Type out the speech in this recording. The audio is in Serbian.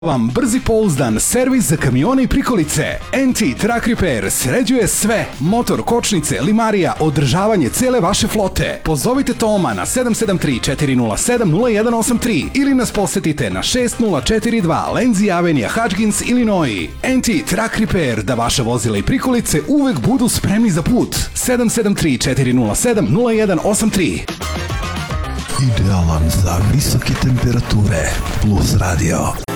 Vam brzi pouzdan servis za kamione i prikolice. NT Truck Repair sređuje sve. Motor, kočnice, limarija, održavanje cele vaše flote. Pozovite Toma na 773-407-0183 ili nas posetite na 6042 Lenzi Avenija, Hutchins, Illinois. NT Truck Repair, da vaša vozila i prikolice uvek budu spremni za put. 773-407-0183. Idealan za visoke temperature. Plus radio.